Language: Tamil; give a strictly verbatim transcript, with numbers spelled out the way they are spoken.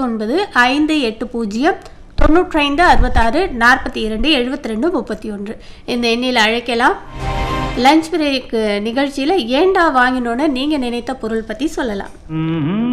ஒன்பது ஐந்து எட்டு பூஜ்ஜியம் தொண்ணூற்றி ஐந்து அறுபத்தாறு நாற்பத்தி இரண்டு எழுபத்தி ரெண்டு முப்பத்தி ஒன்று இந்த எண்ணில் அழைக்கலாம். லஞ்ச் பிரேக் நிகழ்ச்சியில் ஏண்டா வாங்கினோன்னு நீங்கள் நினைத்த பொருள் பற்றி சொல்லலாம்.